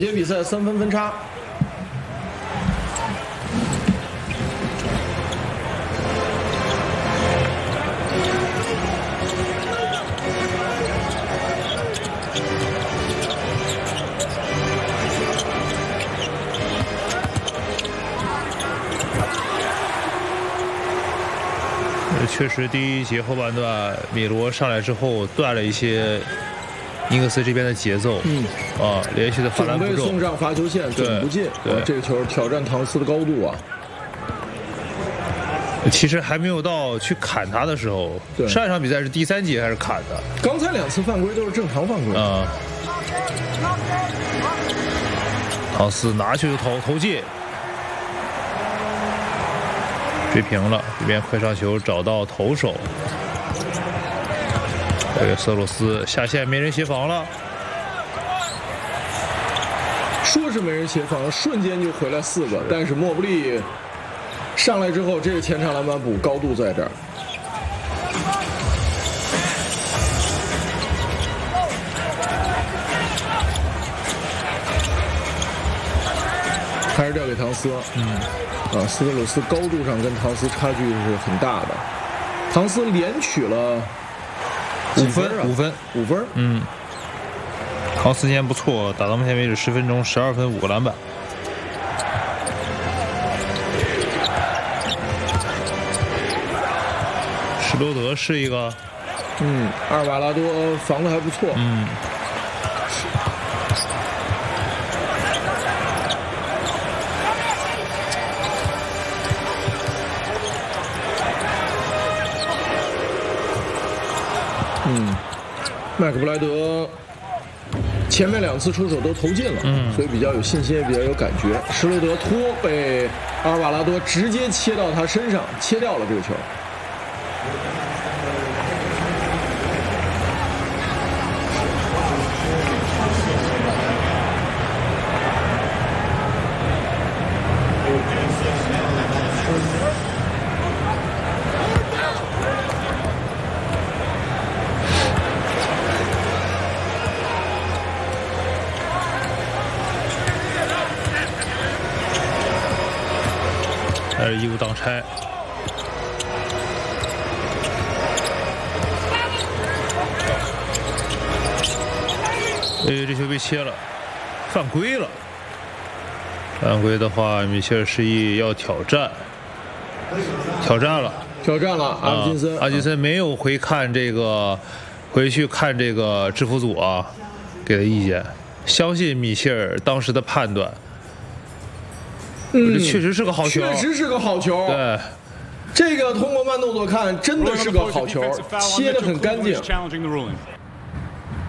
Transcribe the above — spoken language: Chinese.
这节比赛3分分差。 确实，第一节后半段，米罗上来之后断了一些尼克斯这边的节奏，连续的罚篮步骤， 准备送上罚球线，准不进。这个球挑战唐斯的高度啊！ 其实还没有到去砍他的时候。上一场比赛是第3节还是砍的？ 刚才2次犯规都是正常犯规。 唐斯拿去就投进。追平了，这边快上球找到投手，这个瑟洛斯下线没人协防了， 说是没人协防，瞬间就回来4个，但是莫布利上来之后，这个前场篮板补高度在这儿，还是掉给唐斯。斯科鲁斯高度上跟唐斯差距是很大的，唐斯连取了5分。 唐斯今天不错，打到目前为止10分钟12分5个篮板。施罗德是一个， 阿尔瓦拉多防的还不错。麦克布莱德前面2次出手都投进了，所以比较有信心，也比较有感觉。施罗德托被阿尔瓦拉多直接切到他身上，切掉了这个球。 还是义务挡拆，这球被切了，犯规了。犯规的话，米切尔示意要挑战了。阿金森没有回去看这个制服组给的意见，相信米切尔当时的判断。这确实是个好球，对， 这个通过慢动作看，真的是个好球，切得很干净。